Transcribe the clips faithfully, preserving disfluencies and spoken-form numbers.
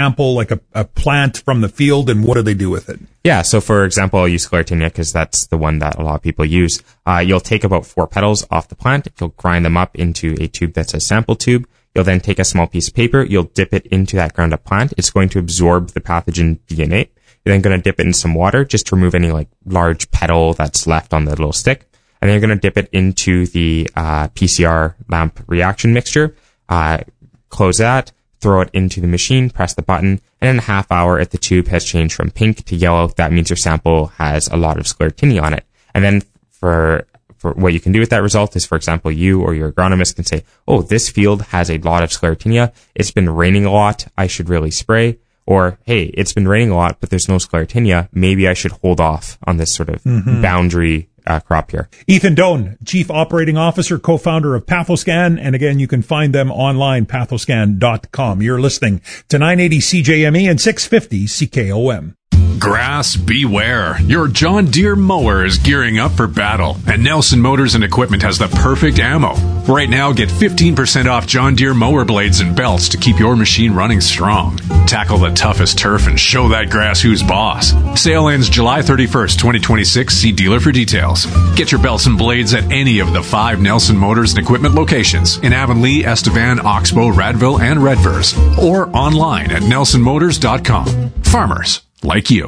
sample, like a, a plant from the field, and what do they do with it? Yeah, so for example, I'll use Sclerotinia because that's the one that a lot of people use. Uh, you'll take about four petals off the plant, you'll grind them up into a tube that's a sample tube. You'll then take a small piece of paper, you'll dip it into that ground up plant. It's going to absorb the pathogen D N A. You're then going to dip it in some water just to remove any like large petal that's left on the little stick. And then you're going to dip it into the uh, P C R lamp reaction mixture, uh, close that, throw it into the machine, press the button, and in a half hour, if the tube has changed from pink to yellow, that means your sample has a lot of Sclerotinia on it. And then for For what you can do with that result is, for example, you or your agronomist can say, oh, this field has a lot of Sclerotinia. It's been raining a lot. I should really spray. Or, hey, it's been raining a lot, but there's no Sclerotinia. Maybe I should hold off on this sort of mm-hmm. boundary uh, crop here. Ethan Doan, Chief Operating Officer, co-founder of Pathoscan. And again, you can find them online, pathoscan dot com. You're listening to nine eighty C J M E and six fifty C K O M. Grass, beware. Your John Deere mower is gearing up for battle, and Nelson Motors and Equipment has the perfect ammo. Right now, get fifteen percent off John Deere mower blades and belts to keep your machine running strong. Tackle the toughest turf and show that grass who's boss. Sale ends July thirty-first, twenty twenty-six. See dealer for details. Get your belts and blades at any of the five Nelson Motors and Equipment locations in Avonlea, Estevan, Oxbow, Radville, and Redvers, or online at nelson motors dot com. Farmers like you.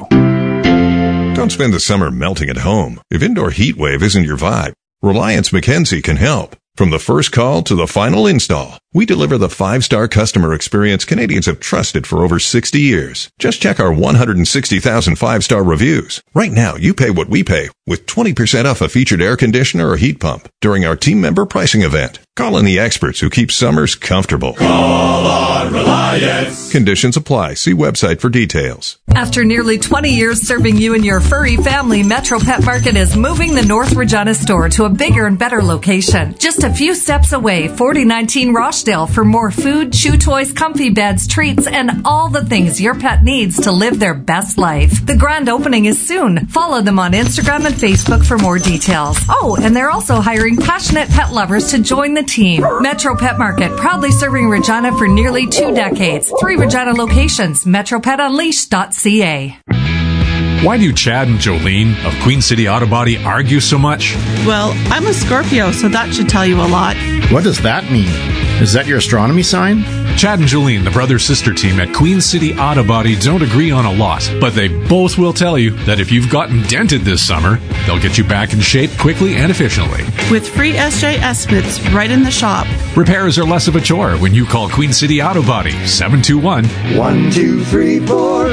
Don't spend the summer melting at home. If indoor heat wave isn't your vibe, Reliance Mackenzie can help. From the first call to the final install, we deliver the five-star customer experience Canadians have trusted for over sixty years. Just check our one hundred sixty thousand five-star reviews. Right now, you pay what we pay with twenty percent off a featured air conditioner or heat pump during our team member pricing event. Call in the experts who keep summers comfortable. Call on Reliance. Conditions apply. See website for details. After nearly twenty years serving you and your furry family, Metro Pet Market is moving the North Regina store to a bigger and better location. Just a few steps away, forty nineteen Rochdale, for more food, chew toys, comfy beds, treats, and all the things your pet needs to live their best life. The grand opening is soon. Follow them on Instagram and Facebook for more details. Oh, and they're also hiring passionate pet lovers to join the team. Metro Pet Market, proudly serving Regina for nearly two decades. Three Regina locations. metro pet unleashed dot c a. Why do Chad and Jolene of Queen City Auto Body argue so much? Well, I'm a Scorpio, so that should tell you a lot. What does that mean? Is that your astronomy sign? Chad and Jolene, the brother-sister team at Queen City Auto Body, don't agree on a lot, but they both will tell you that if you've gotten dented this summer, they'll get you back in shape quickly and efficiently. With free S J estimates right in the shop. Repairs are less of a chore when you call Queen City Auto Body, seven two one, one two three four.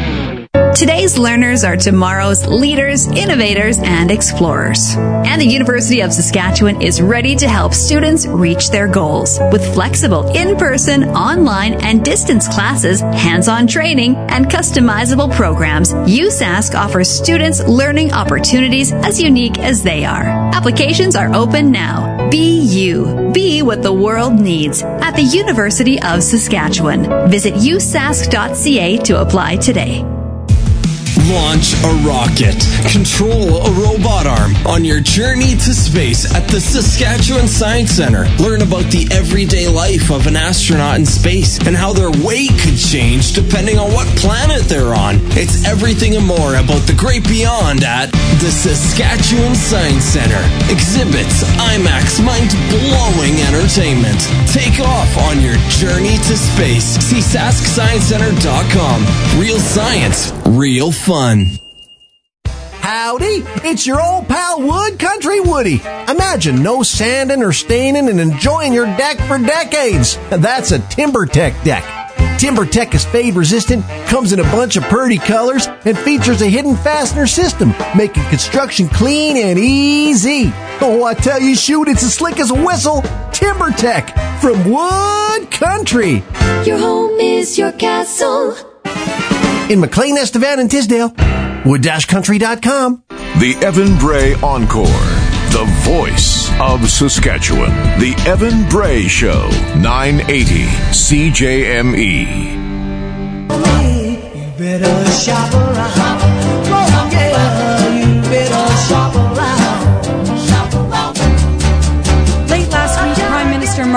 Today's learners are tomorrow's leaders, innovators, and explorers. And the University of Saskatchewan is ready to help students reach their goals with flexible in-person, online, and distance classes, hands-on training, and customizable programs. U S A S C offers students learning opportunities as unique as they are. Applications are open now. Be you. Be what the world needs at the University of Saskatchewan. Visit u s a s c dot c a to apply today. Launch a rocket. Control a robot arm on your journey to space at the Saskatchewan Science Centre. Learn about the everyday life of an astronaut in space and how their weight could change depending on what planet they're on. It's everything and more about the great beyond at the Saskatchewan Science Centre. Exhibits, IMAX, mind-blowing entertainment. Take off on your journey to space. See sask science center dot com. Real science, real fun. Howdy, it's your old pal Wood Country Woody. Imagine no sanding or staining and enjoying your deck for decades. That's a TimberTech deck. TimberTech is fade resistant, comes in a bunch of pretty colors, and features a hidden fastener system, making construction clean and easy. Oh, I tell you, shoot, it's as slick as a whistle. TimberTech from Wood Country. Your home is your castle. In McLean, Estevan, and Tisdale. wood dash country dot com. The Evan Bray Encore. The voice of Saskatchewan. The Evan Bray Show. nine eighty C J M E. You better shop around. Oh, yeah, you better shop around. Shop around. Late last week, Prime Minister Mark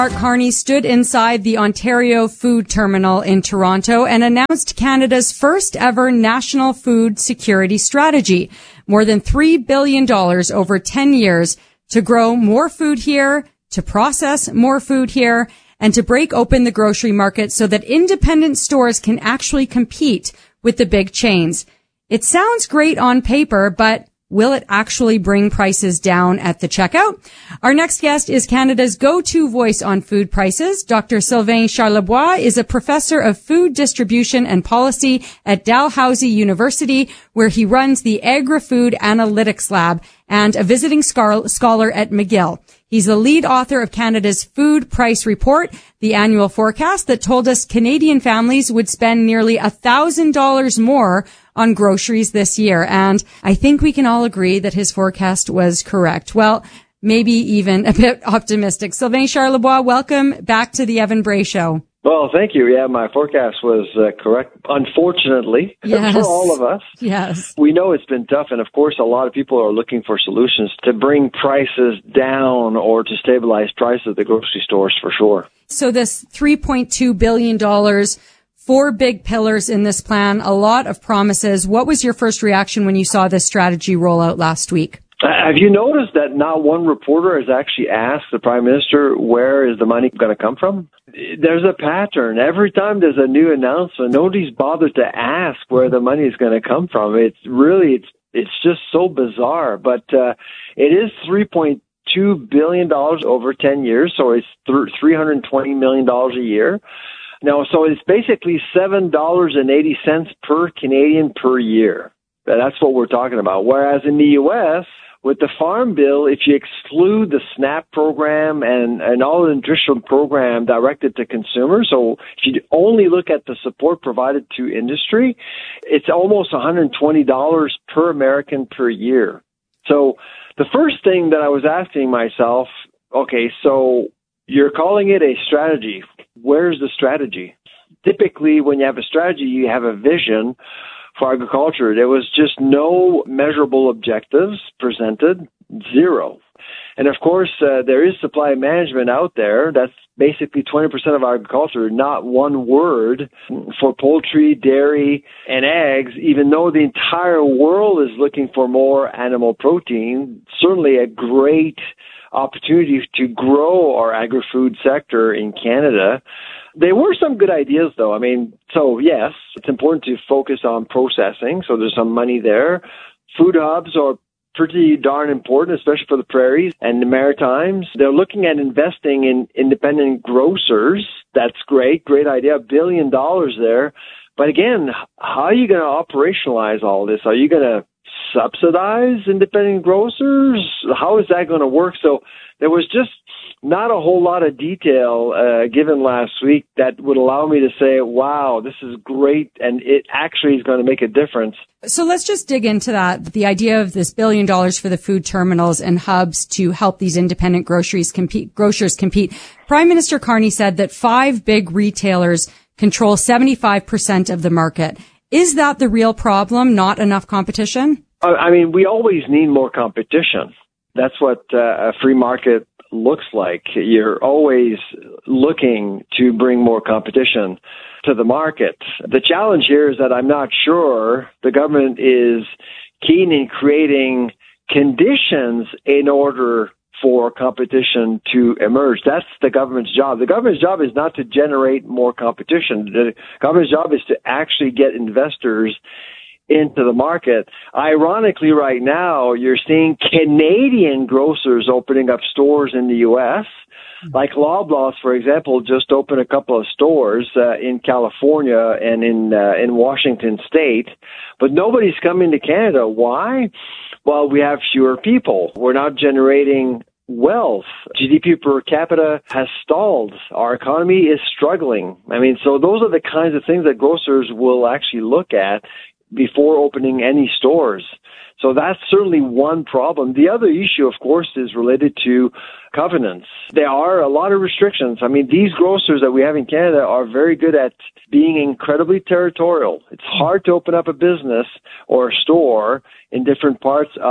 Mark Carney stood inside the Ontario Food Terminal in Toronto and announced Canada's first ever national food security strategy. More than three billion dollars over ten years to grow more food here, to process more food here, and to break open the grocery market so that independent stores can actually compete with the big chains. It sounds great on paper, but will it actually bring prices down at the checkout? Our next guest is Canada's go-to voice on food prices. Doctor Sylvain Charlebois is a professor of food distribution and policy at Dalhousie University, where he runs the Agri-Food Analytics Lab, and a visiting scholar at McGill. He's the lead author of Canada's Food Price Report, the annual forecast that told us Canadian families would spend nearly one thousand dollars more on groceries this year. And I think we can all agree that his forecast was correct. Well, maybe even a bit optimistic. Sylvain Charlebois, welcome back to the Evan Bray Show. Well, thank you. Yeah, my forecast was uh, correct, unfortunately, yes. for all of us. Yes. We know it's been tough, and of course, a lot of people are looking for solutions to bring prices down or to stabilize prices at the grocery stores, for sure. So this three point two billion dollars, four big pillars in this plan, a lot of promises. What was your first reaction when you saw this strategy roll out last week? Have you noticed that not one reporter has actually asked the Prime Minister, where is the money going to come from? There's a pattern. Every time there's a new announcement, nobody's bothered to ask where the money is going to come from. It's really, it's it's just so bizarre. But uh, it is three point two billion dollars over ten years, so it's three hundred twenty million dollars a year. Now, so it's basically seven dollars and eighty cents per Canadian per year. That's what we're talking about. Whereas in the U S, with the Farm Bill, if you exclude the SNAP program and, and all the nutritional program directed to consumers, so if you only look at the support provided to industry, it's almost one hundred twenty dollars per American per year. So the first thing that I was asking myself, okay, so you're calling it a strategy. Where's the strategy? Typically, when you have a strategy, you have a vision for agriculture. There was just no measurable objectives presented, zero. And of course, uh, there is supply management out there. That's basically twenty percent of agriculture, not one word for poultry, dairy, and eggs, even though the entire world is looking for more animal protein. Certainly a great opportunity to grow our agri-food sector in Canada. There were some good ideas, though. I mean, so yes, it's important to focus on processing, so there's some money there. Food hubs are pretty darn important, especially for the prairies and the Maritimes. They're looking at investing in independent grocers. That's great, great idea, a billion dollars there. But again, how are you going to operationalize all this? Are you going to subsidize independent grocers? How is that going to work? So there was just not a whole lot of detail uh, given last week that would allow me to say, wow, this is great, and it actually is going to make a difference. So let's just dig into that, the idea of this billion dollars for the food terminals and hubs to help these independent groceries compete, grocers compete. Prime Minister Carney said that five big retailers control seventy-five percent of the market. Is that the real problem, not enough competition? I mean, we always need more competition. That's what uh, a free market looks like. You're always looking to bring more competition to the market. The challenge here is that I'm not sure the government is keen in creating conditions in order for competition to emerge. That's the government's job. The government's job is not to generate more competition. The government's job is to actually get investors into the market. Ironically, right now, you're seeing Canadian grocers opening up stores in the U S, like Loblaws, for example, just opened a couple of stores uh, in California and in uh, in Washington State, but nobody's coming to Canada. Why? Well, we have fewer people. We're not generating wealth. G D P per capita has stalled. Our economy is struggling. I mean, so those are the kinds of things that grocers will actually look at before opening any stores. So that's certainly one problem. The other issue, of course, is related to covenants. There are a lot of restrictions. I mean, these grocers that we have in Canada are very good at being incredibly territorial. It's hard to open up a business or a store in different parts of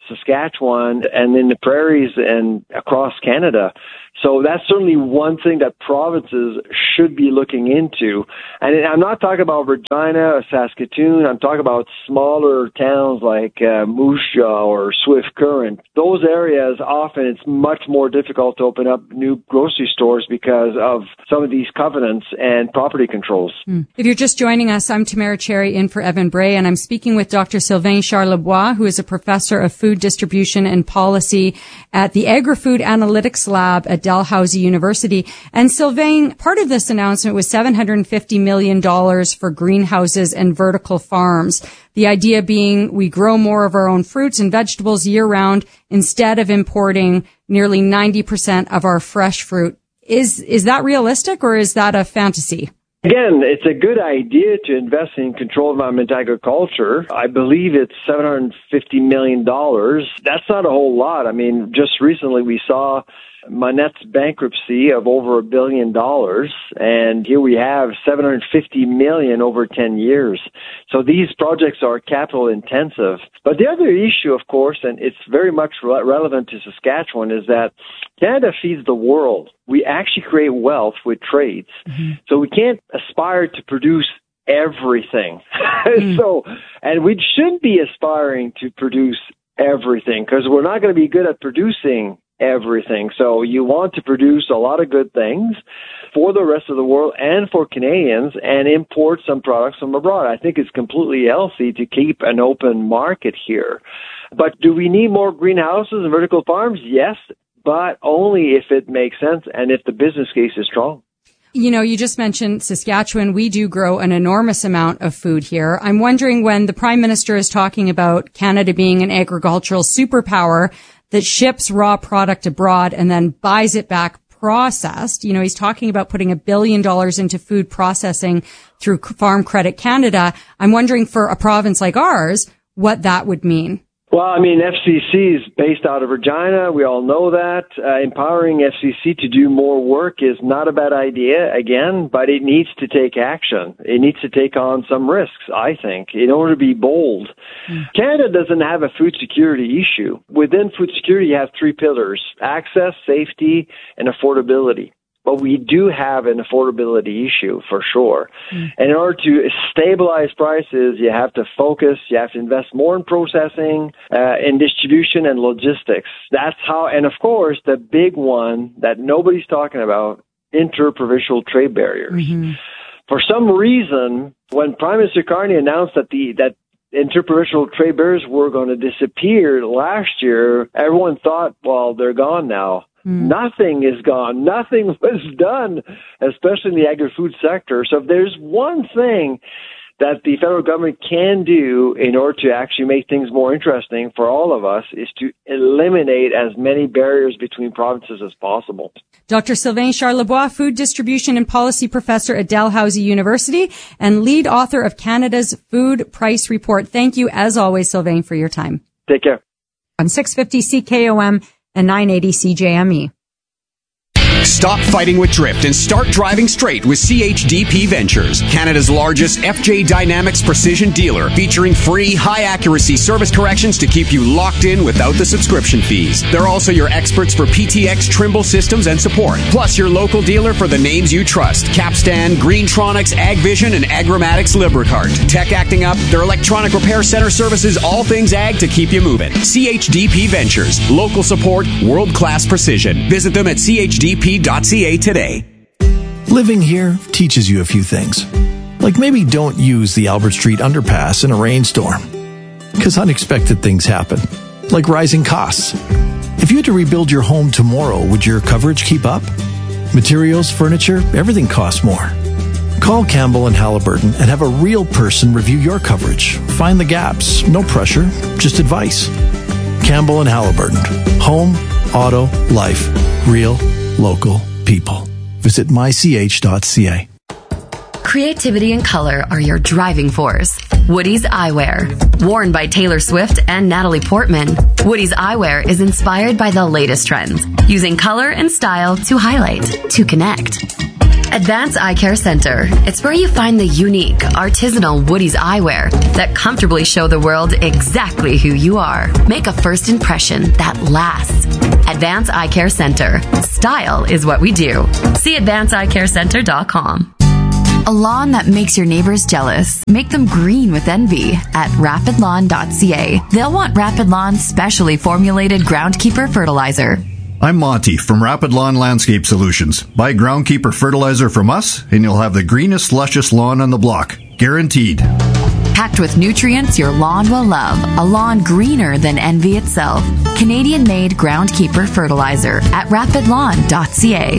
Saskatchewan and in the prairies and across Canada. So that's certainly one thing that provinces should be looking into. And I'm not talking about Regina or Saskatoon. I'm talking about smaller towns like uh, Moose Jaw or Swift Current. Those areas, often it's much more difficult to open up new grocery stores because of some of these covenants and property controls. Mm. If you're just joining us, I'm Tamara Cherry in for Evan Bray, and I'm speaking with Doctor Sylvain Charlebois, who is a professor of food distribution and policy at the Agri-Food Analytics Lab at Dalhousie University. And Sylvain, part of this announcement was seven hundred fifty million dollars for greenhouses and vertical farms. The idea being we grow more of our own fruits and vegetables year round instead of importing nearly ninety percent of our fresh fruit. Is, is that realistic or is that a fantasy? Again, it's a good idea to invest in controlled environment agriculture. I believe it's seven hundred fifty million dollars. That's not a whole lot. I mean, just recently we saw Manette's bankruptcy of over a billion dollars, and here we have seven hundred fifty million dollars over ten years. So these projects are capital intensive. But the other issue, of course, and it's very much re- relevant to Saskatchewan, is that Canada feeds the world. We actually create wealth with trades. Mm-hmm. So we can't aspire to produce everything. Mm. So, and we shouldn't be aspiring to produce everything because we're not going to be good at producing everything. So you want to produce a lot of good things for the rest of the world and for Canadians and import some products from abroad. I think it's completely healthy to keep an open market here. But do we need more greenhouses and vertical farms? Yes, but only if it makes sense and if the business case is strong. You know, you just mentioned Saskatchewan. We do grow an enormous amount of food here. I'm wondering, when the Prime Minister is talking about Canada being an agricultural superpower that ships raw product abroad and then buys it back processed, you know, he's talking about putting a billion dollars into food processing through Farm Credit Canada. I'm wondering, for a province like ours, what that would mean. Well, I mean, F C C is based out of Regina. We all know that. Uh, empowering F C C to do more work is not a bad idea, again, but it needs to take action. It needs to take on some risks, I think, in order to be bold. Mm. Canada doesn't have a food security issue. Within food security, you have three pillars: access, safety, and affordability. But we do have an affordability issue for sure. Mm. And in order to stabilize prices, you have to focus, you have to invest more in processing, uh, in distribution and logistics. That's how, and of course, the big one that nobody's talking about, interprovincial trade barriers. Mm-hmm. For some reason, when Prime Minister Carney announced that the, that interprovincial trade barriers were going to disappear last year, everyone thought, well, they're gone now. Mm. Nothing is gone. Nothing was done, especially in the agri-food sector. So if there's one thing that the federal government can do in order to actually make things more interesting for all of us, is to eliminate as many barriers between provinces as possible. Doctor Sylvain Charlebois, Food Distribution and Policy Professor at Dalhousie University and lead author of Canada's Food Price Report. Thank you, as always, Sylvain, for your time. Take care. On six fifty C K O M and nine eighty C J M E. Stop fighting with drift and start driving straight with C H D P Ventures, Canada's largest F J Dynamics precision dealer, featuring free, high-accuracy service corrections to keep you locked in without the subscription fees. They're also your experts for P T X Trimble systems and support, plus your local dealer for the names you trust: Capstan, Greentronics, AgVision, and Agromatics Lubricart. Tech acting up, their electronic repair center services all things ag to keep you moving. C H D P Ventures, local support, world-class precision. Visit them at C H D P dot C A today. Living here teaches you a few things. Like maybe don't use the Albert Street underpass in a rainstorm, because unexpected things happen, like rising costs. If you had to rebuild your home tomorrow, would your coverage keep up? Materials, furniture, everything costs more. Call Campbell and Halliburton and have a real person review your coverage. Find the gaps. No pressure, just advice. Campbell and Halliburton. Home, auto, life. Real, local people. Visit my c h dot c a. Creativity and color are your driving force. Woody's Eyewear. Worn by Taylor Swift and Natalie Portman, Woody's Eyewear is inspired by the latest trends, using color and style to highlight, to connect. Advance Eye Care Center. It's where you find the unique, artisanal Woody's eyewear that comfortably show the world exactly who you are. Make a first impression that lasts. Advance Eye Care Center. Style is what we do. See advance eye care center dot com. A lawn that makes your neighbors jealous. Make them green with envy at rapid lawn dot c a. They'll want Rapid Lawn's specially formulated Groundkeeper fertilizer. I'm Monty from Rapid Lawn Landscape Solutions. Buy Groundkeeper fertilizer from us, and you'll have the greenest, luscious lawn on the block. Guaranteed. Packed with nutrients your lawn will love. A lawn greener than envy itself. Canadian-made Groundkeeper fertilizer at rapid lawn dot c a.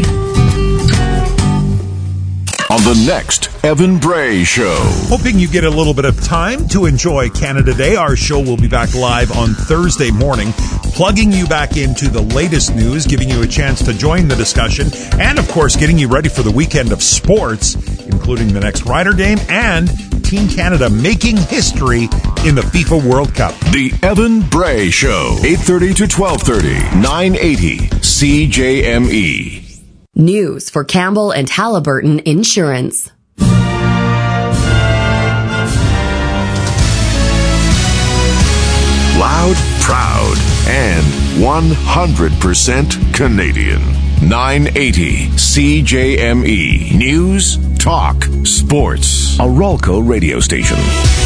On the next Evan Bray Show. Hoping you get a little bit of time to enjoy Canada Day. Our show will be back live on Thursday morning, plugging you back into the latest news, giving you a chance to join the discussion, and, of course, getting you ready for the weekend of sports, including the next Ryder game and Team Canada making history in the FIFA World Cup. The Evan Bray Show, eight thirty to twelve thirty, nine eighty C J M E. News for Campbell and Halliburton Insurance. Loud, proud, and one hundred percent Canadian. nine eighty C J M E. News, talk, sports. A Rolco radio station.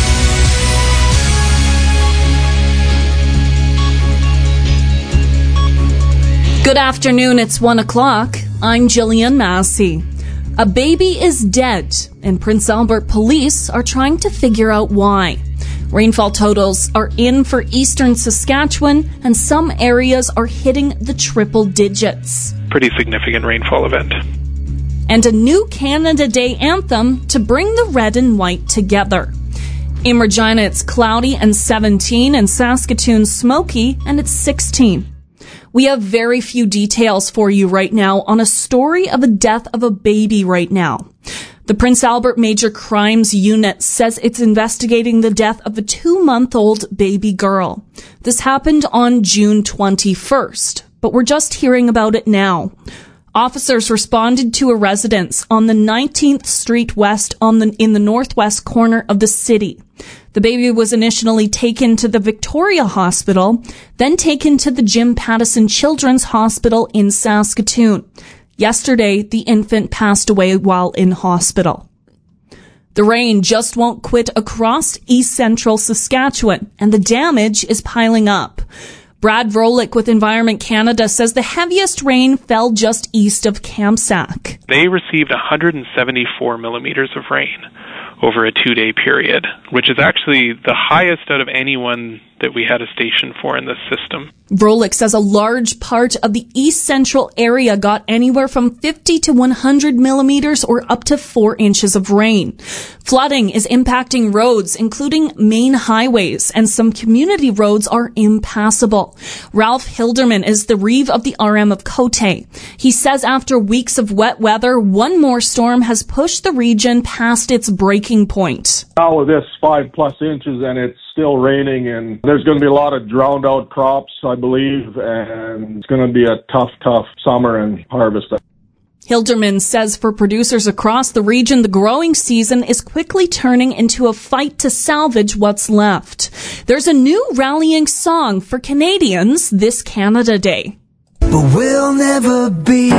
Good afternoon, it's one o'clock. I'm Jillian Massey. A baby is dead, and Prince Albert police are trying to figure out why. Rainfall totals are in for eastern Saskatchewan, and some areas are hitting the triple digits. Pretty significant rainfall event. And a new Canada Day anthem to bring the red and white together. In Regina, it's cloudy and seventeen, and Saskatoon, smoky, and it's sixteen. We have very few details for you right now on a story of a death of a baby right now. The Prince Albert Major Crimes Unit says it's investigating the death of a two-month-old baby girl. This happened on June twenty-first, but we're just hearing about it now. Officers responded to a residence on the nineteenth Street West on the, in the northwest corner of the city. The baby was initially taken to the Victoria Hospital, then taken to the Jim Pattison Children's Hospital in Saskatoon. Yesterday, the infant passed away while in hospital. The rain just won't quit across east central Saskatchewan, and the damage is piling up. Brad Vrolik with Environment Canada says the heaviest rain fell just east of Kamsack. They received one hundred seventy-four millimeters of rain over a two-day period, which is actually the highest out of anyone that we had a station for in this system. Vrolik says a large part of the east central area got anywhere from fifty to one hundred millimeters or up to four inches of rain. Flooding is impacting roads, including main highways, and some community roads are impassable. Ralph Hilderman is the Reeve of the R M of Cote. He says after weeks of wet weather, one more storm has pushed the region past its breaking point. Now with this five plus inches and it's still raining, and there's going to be a lot of drowned out crops, I believe, and it's going to be a tough, tough summer and harvest. Hilderman says for producers across the region, the growing season is quickly turning into a fight to salvage what's left. There's a new rallying song for Canadians this Canada Day. But we'll never be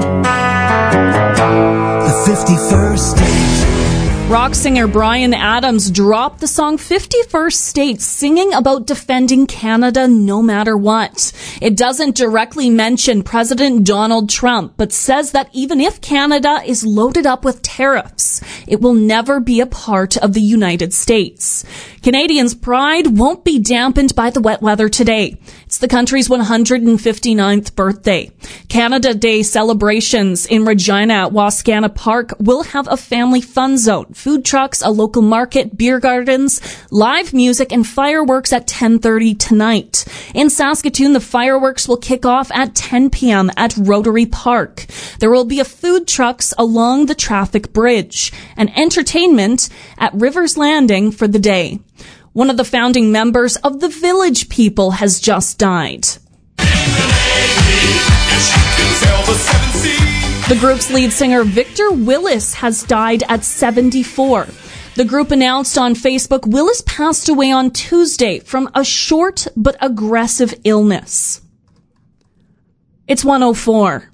the fifty-first state. Rock singer Bryan Adams dropped the song fifty-first State, singing about defending Canada no matter what. It doesn't directly mention President Donald Trump, but says that even if Canada is loaded up with tariffs, it will never be a part of the United States. Canadians' pride won't be dampened by the wet weather today. It's the country's one hundred fifty-ninth birthday. Canada Day celebrations in Regina at Wascana Park will have a family fun zone, food trucks, a local market, beer gardens, live music, and fireworks at ten thirty tonight. In Saskatoon, the fireworks will kick off at ten p.m. at Rotary Park. There will be a food trucks along the traffic bridge and entertainment at Rivers Landing for the day. One of the founding members of the Village People has just died. The The group's lead singer Victor Willis has died at seventy-four. The group announced on Facebook Willis passed away on Tuesday from a short but aggressive illness. It's one oh four.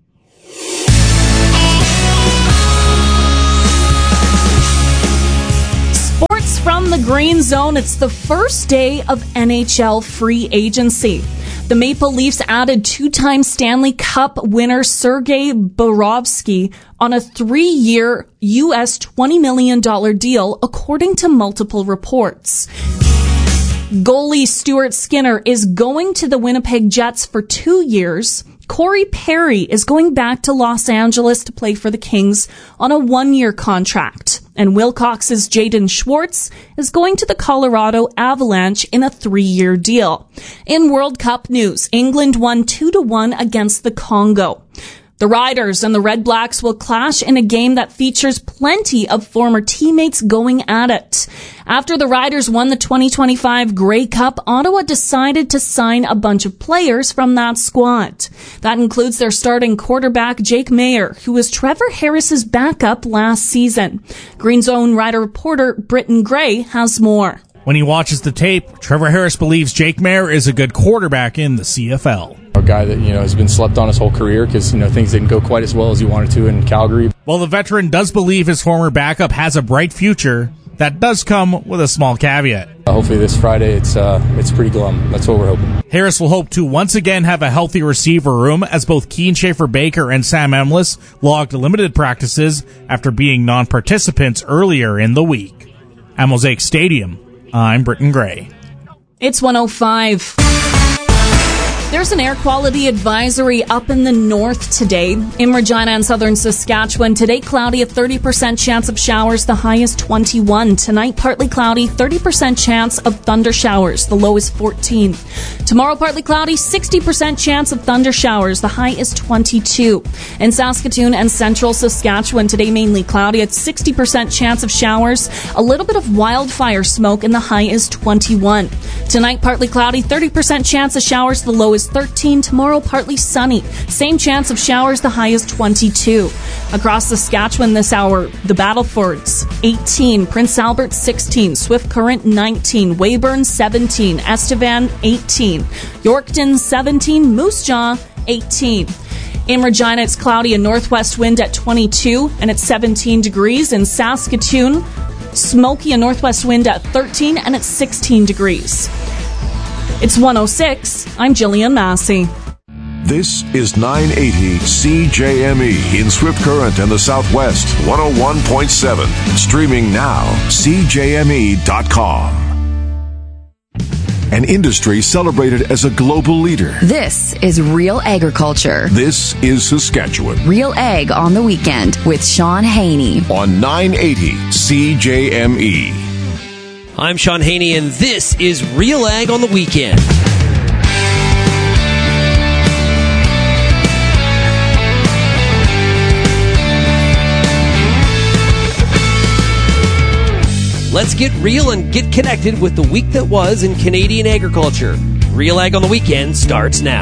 Sports from the Green Zone. It's the first day of N H L free agency. The Maple Leafs added two-time Stanley Cup winner Sergei Bobrovsky on a three-year U S twenty million dollars deal, according to multiple reports. Goalie Stuart Skinner is going to the Winnipeg Jets for two years. Corey Perry is going back to Los Angeles to play for the Kings on a one-year contract. And Wilcox's Jaden Schwartz is going to the Colorado Avalanche in a three-year deal. In World Cup news, England won two to one against the Congo. The Riders and the Red Blacks will clash in a game that features plenty of former teammates going at it. After the Riders won the twenty twenty-five Grey Cup, Ottawa decided to sign a bunch of players from that squad. That includes their starting quarterback, Jake Mayer, who was Trevor Harris's backup last season. Green Zone Rider reporter Britton Gray has more. When he watches the tape, Trevor Harris believes Jake Mayer is a good quarterback in the C F L. A guy that, you know, has been slept on his whole career because, you know, things didn't go quite as well as he wanted to in Calgary. While the veteran does believe his former backup has a bright future, that does come with a small caveat. Uh, hopefully this Friday it's uh, it's pretty glum. That's what we're hoping. Harris will hope to once again have a healthy receiver room as both Keen Schaefer-Baker and Sam Emlis logged limited practices after being non-participants earlier in the week. At Mosaic Stadium, I'm Britton Gray. It's one oh five. There's an air quality advisory up in the north today. In Regina and southern Saskatchewan, today cloudy, a thirty percent chance of showers, the high is twenty-one. Tonight, partly cloudy, thirty percent chance of thunder showers, the low is fourteen. Tomorrow, partly cloudy, sixty percent chance of thunder showers, the high is twenty-two. In Saskatoon and central Saskatchewan, today mainly cloudy, at sixty percent chance of showers, a little bit of wildfire smoke, and the high is twenty-one. Tonight, partly cloudy, thirty percent chance of showers, the low is thirteen. Tomorrow, partly sunny. Same chance of showers, the high is twenty-two. Across Saskatchewan this hour, the Battlefords, eighteen. Prince Albert, sixteen. Swift Current, nineteen. Weyburn, seventeen. Estevan, eighteen. Yorkton, seventeen. Moose Jaw, eighteen. In Regina, it's cloudy, a northwest wind at twenty-two, and it's seventeen degrees. In Saskatoon, smoky, a northwest wind at thirteen, and it's sixteen degrees. It's one oh six. I'm Jillian Massey. This is nine eighty C J M E in Swift Current and the Southwest, one oh one point seven. Streaming now, C J M E dot com. An industry celebrated as a global leader. This is Real Agriculture. This is Saskatchewan. Real Ag on the Weekend with Sean Haney. On nine eighty C J M E. I'm Sean Haney, and this is Real Ag on the Weekend. Let's get real and get connected with the week that was in Canadian agriculture. Real Ag on the Weekend starts now.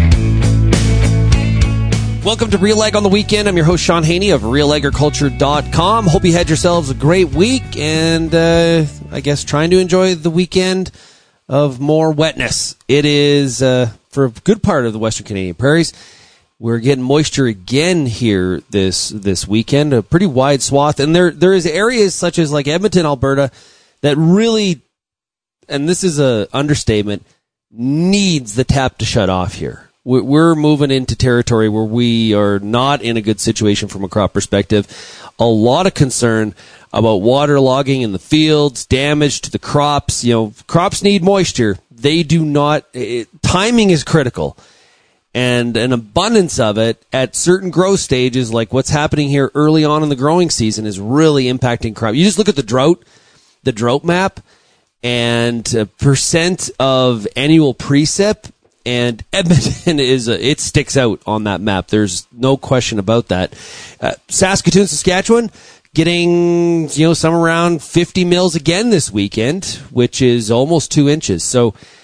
Welcome to Real Ag on the Weekend. I'm your host, Sean Haney of real agriculture dot com. Hope you had yourselves a great week and, uh, I guess, trying to enjoy the weekend of more wetness. It is, uh, for a good part of the Western Canadian prairies, we're getting moisture again here this this weekend, a pretty wide swath. And there there is areas such as like Edmonton, Alberta, that really, and this is a understatement, needs the tap to shut off here. We're moving into territory where we are not in a good situation from a crop perspective. A lot of concern about waterlogging in the fields, damage to the crops. You know, crops need moisture. They do not. It, timing is critical. And an abundance of it at certain growth stages, like what's happening here early on in the growing season, is really impacting crop. You just look at the drought, the drought map, and a percent of annual precip. And Edmonton is a, it sticks out on that map. There's no question about that. Uh, Saskatoon, Saskatchewan, getting you know somewhere around fifty mils again this weekend, which is almost two inches. So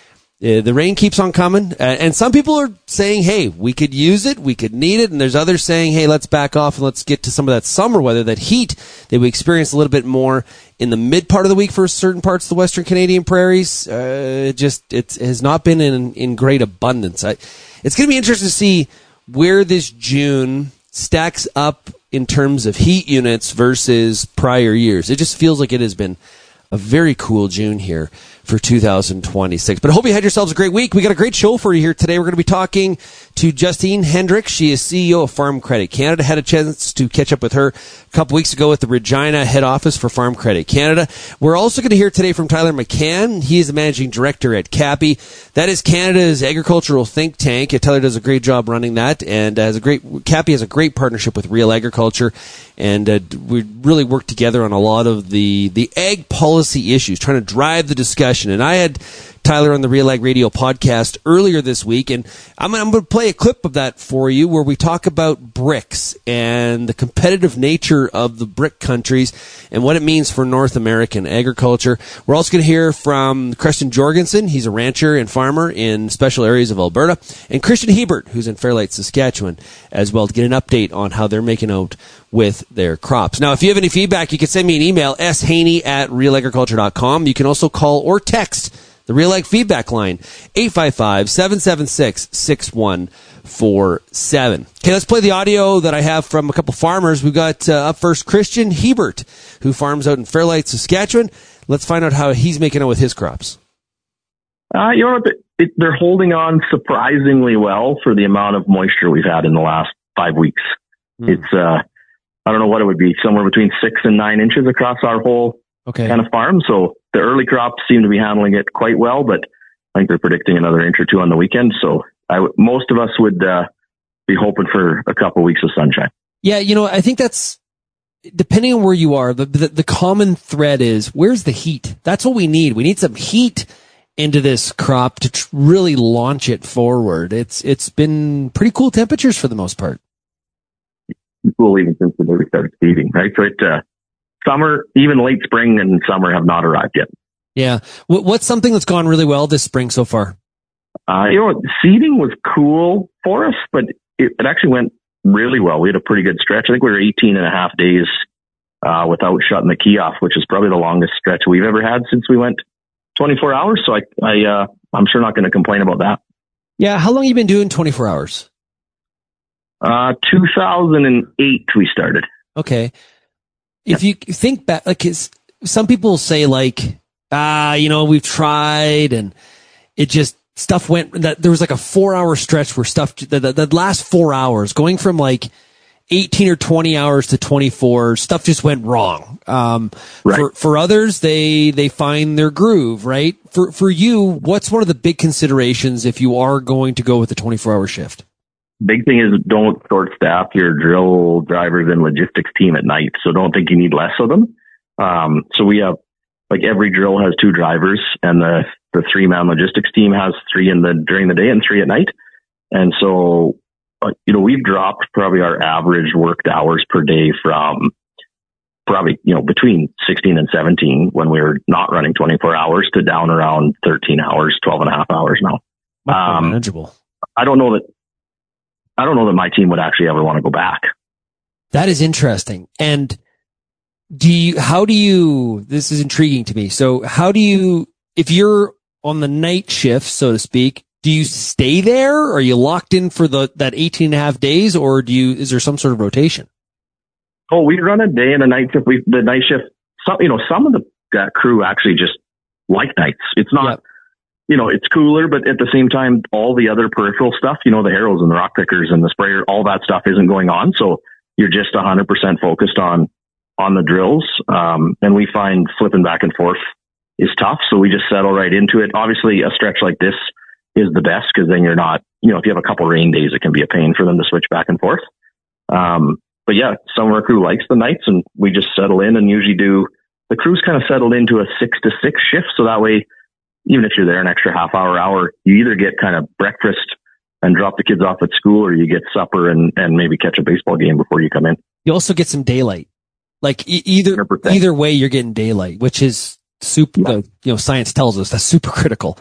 Uh, the rain keeps on coming, uh, and some people are saying, hey, we could use it, we could need it, and there's others saying, hey, let's back off and let's get to some of that summer weather, that heat that we experience a little bit more in the mid part of the week for certain parts of the Western Canadian prairies. Uh, it just it has not been in, in great abundance. I, it's going to be interesting to see where this June stacks up in terms of heat units versus prior years. It just feels like it has been a very cool June here for two thousand twenty-six. But I hope you had yourselves a great week. We got a great show for you here today. We're going to be talking to Justine Hendricks. She is C E O of Farm Credit Canada. Had a chance to catch up with her a couple weeks ago at the Regina head office for Farm Credit Canada. We're also going to hear today from Tyler McCann. He is the managing director at C A P I. That is Canada's agricultural think tank. Tyler does a great job running that, and has a great C A P I has a great partnership with Real Agriculture, and uh, we really work together on a lot of the the ag policy issues, trying to drive the discussion. And I had Tyler on the Real Ag Radio podcast earlier this week, and I'm, I'm going to play a clip of that for you where we talk about BRICS and the competitive nature of the BRIC countries and what it means for North American agriculture. We're also going to hear from Christian Jorgensen. He's a rancher and farmer in special areas of Alberta, and Christian Hebert, who's in Fairlight, Saskatchewan, as well, to get an update on how they're making out with their crops. Now, if you have any feedback, you can send me an email, s haney at real agriculture dot com. You can also call or text the Real Ag feedback line, eight five five, seven seven six, six one four seven. Okay, let's play the audio that I have from a couple farmers. We've got uh, up first Christian Hebert, who farms out in Fairlight, Saskatchewan. Let's find out how he's making out with his crops. Uh, you know, it, it, they're holding on surprisingly well for the amount of moisture we've had in the last five weeks. Mm. It's, uh, I don't know what it would be, somewhere between six and nine inches across our whole okay. kind of farm. So the early crops seem to be handling it quite well, but I think they're predicting another inch or two on the weekend. So I w- most of us would uh, be hoping for a couple weeks of sunshine. Yeah, you know, I think that's, depending on where you are, the, the, the common thread is, where's the heat? That's what we need. We need some heat into this crop to tr- really launch it forward. It's It's been pretty cool temperatures for the most part. Cool even since the day we started seeding, right? So it, uh, summer, even late spring and summer have not arrived yet. Yeah. What, what's something that's gone really well this spring so far? Uh, you know, seeding was cool for us, but it, it actually went really well. We had a pretty good stretch. I think we were eighteen and a half days, uh, without shutting the key off, which is probably the longest stretch we've ever had since we went twenty-four hours. So I, I, uh, I'm sure not going to complain about that. Yeah. How long have you been doing twenty-four hours? Uh, two thousand eight we started. Okay. If you think back, like some people say like, ah, you know, we've tried and it just, stuff went, that there was like a four hour stretch where stuff, the, the, the last four hours going from like eighteen or twenty hours to twenty-four, stuff just went wrong. Um, right. for, for others, they, they find their groove, right? For, for you, what's one of the big considerations if you are going to go with the twenty-four hour shift? Big thing is don't short staff your drill drivers and logistics team at night. So don't think you need less of them. Um, so we have, like every drill has two drivers, and the, the three man logistics team has three in the, during the day and three at night. And so, uh, you know, we've dropped probably our average worked hours per day from probably, you know, between sixteen and seventeen when we were not running twenty-four hours to down around thirteen hours, twelve and a half hours now. Um, manageable. I don't know that, I don't know that my team would actually ever want to go back. That is interesting. And do you, how do you, this is intriguing to me. So how do you, if you're on the night shift, so to speak, do you stay there? Are you locked in for the, that eighteen and a half days, or do you, is there some sort of rotation? Oh, we run a day and a night shift. We, the night shift, some, you know, some of the uh, crew actually just like nights. It's not, yep. You know, it's cooler, but at the same time, all the other peripheral stuff, you know, the harrows and the rock pickers and the sprayer, all that stuff isn't going on. So you're just one hundred percent focused on, on the drills. Um, and we find flipping back and forth is tough. So we just settle right into it. Obviously, a stretch like this is the best because then you're not, you know, if you have a couple rain days, it can be a pain for them to switch back and forth. Um, but yeah, some of our crew likes the nights, and we just settle in and usually do, the crew's kind of settled into a six to six shift. So that way, even if you're there an extra half hour, hour, you either get kind of breakfast and drop the kids off at school, or you get supper and, and maybe catch a baseball game before you come in. You also get some daylight. Like e- either, one hundred percent. Either way, you're getting daylight, which is super, yeah. the, you know, science tells us that's super critical.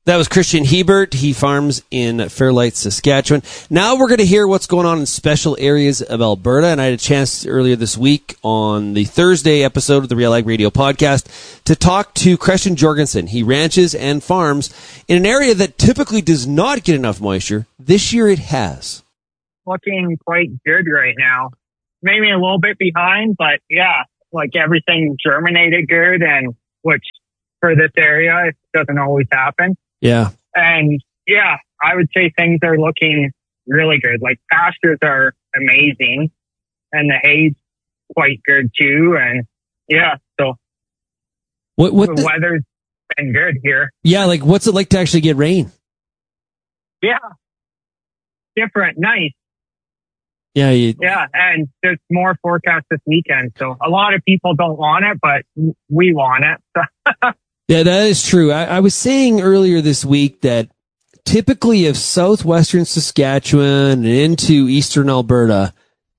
That was Christian Hebert. He farms in Fairlight, Saskatchewan. Now we're going to hear what's going on in special areas of Alberta. And I had a chance earlier this week on the Thursday episode of the Real Ag Radio podcast to talk to Christian Jorgensen. He ranches and farms in an area that typically does not get enough moisture. This year it has. Looking quite good right now. Maybe a little bit behind, but yeah, like everything germinated good, and which for this area, it doesn't always happen. Yeah. And yeah, I would say things are looking really good. Like pastures are amazing and the hay's quite good too. And yeah, so what, what the the, weather's been good here. Yeah, like what's it like to actually get rain? Yeah. Different, nice. Yeah. You, yeah. And there's more forecast this weekend. So a lot of people don't want it, but we want it. Yeah, that is true. I, I was saying earlier this week that typically if southwestern Saskatchewan and into eastern Alberta,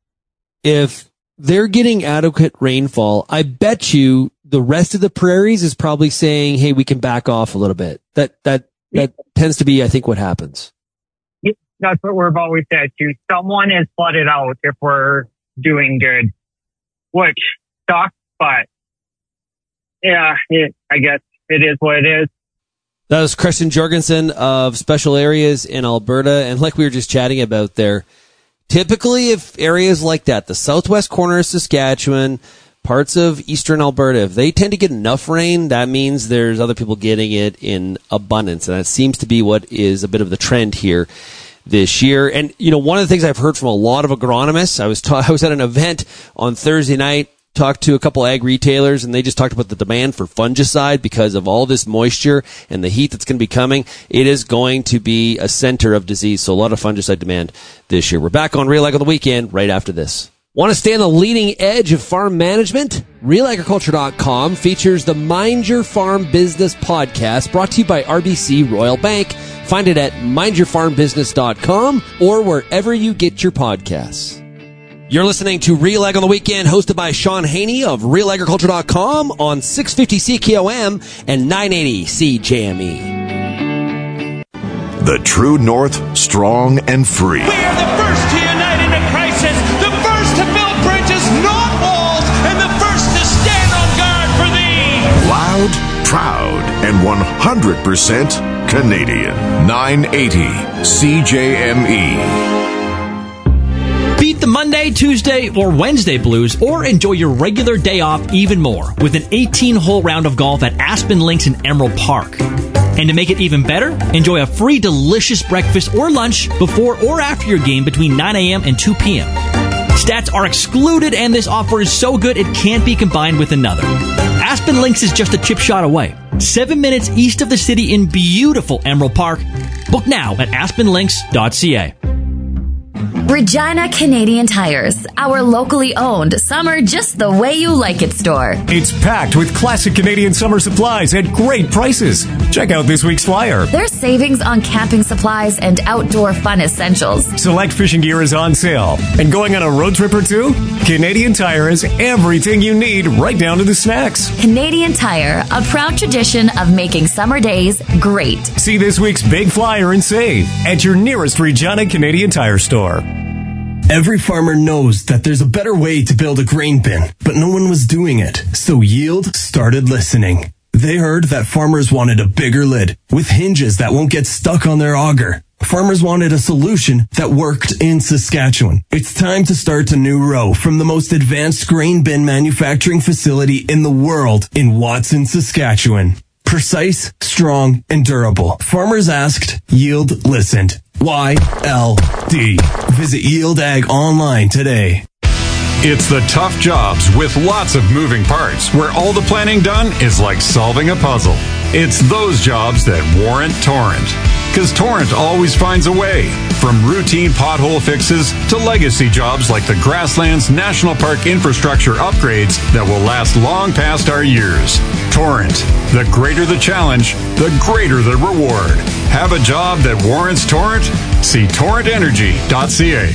if they're getting adequate rainfall, I bet you the rest of the prairies is probably saying, hey, we can back off a little bit. That, that, that tends to be, I think, what happens. Yeah, that's what we've always said too. Someone is flooded out if we're doing good, which sucks, but yeah, it, I guess it is what it is. That was Christian Jorgensen of Special Areas in Alberta. And like we were just chatting about there, typically if areas like that, the southwest corner of Saskatchewan, parts of eastern Alberta, if they tend to get enough rain, that means there's other people getting it in abundance. And that seems to be what is a bit of the trend here this year. And, you know, one of the things I've heard from a lot of agronomists, I was ta- I was at an event on Thursday night, talked to a couple ag retailers, and they just talked about the demand for fungicide because of all this moisture and the heat that's going to be coming. It is going to be a center of disease, so a lot of fungicide demand this year. We're back on Real Ag on the Weekend right after this. Want to stay on the leading edge of farm management? Real Agriculture dot com features the Mind Your Farm Business podcast, brought to you by R B C Royal Bank. Find it at mind your farm business dot com or wherever you get your podcasts. You're listening to Real Ag on the Weekend, hosted by Sean Haney of Real Agriculture dot com on six fifty C K O M and nine eighty C J M E. The True North, strong and free. We are the first to unite in a crisis, the first to build bridges, not walls, and the first to stand on guard for thee. Loud, proud, and one hundred percent Canadian. nine eighty C J M E. Beat the Monday, Tuesday, or Wednesday blues, or enjoy your regular day off even more with an eighteen-hole round of golf at Aspen Links in Emerald Park. And to make it even better, enjoy a free delicious breakfast or lunch before or after your game between nine a.m. and two p.m. Stats are excluded, and this offer is so good it can't be combined with another. Aspen Links is just a chip shot away, seven minutes east of the city in beautiful Emerald Park. Book now at aspen links dot c a. Regina Canadian Tires, our locally owned summer just the way you like it store. It's packed with classic Canadian summer supplies at great prices. Check out this week's flyer. There's savings on camping supplies and outdoor fun essentials. Select fishing gear is on sale. And going on a road trip or two? Canadian Tire has everything you need, right down to the snacks. Canadian Tire, a proud tradition of making summer days great. See this week's big flyer and save at your nearest Regina Canadian Tire store. Every farmer knows that there's a better way to build a grain bin, but no one was doing it. So Yield started listening. They heard that farmers wanted a bigger lid with hinges that won't get stuck on their auger. Farmers wanted a solution that worked in Saskatchewan. It's time to start a new row from the most advanced grain bin manufacturing facility in the world in Watson, Saskatchewan. Precise, strong, and durable. Farmers asked, Yield listened. Y L D. Visit Yield Ag online today. It's the tough jobs with lots of moving parts where all the planning done is like solving a puzzle. It's those jobs that warrant Torrent. Because Torrent always finds a way. From routine pothole fixes to legacy jobs like the Grasslands National Park infrastructure upgrades that will last long past our years. Torrent. The greater the challenge, the greater the reward. Have a job that warrants Torrent? See torrent energy dot c a.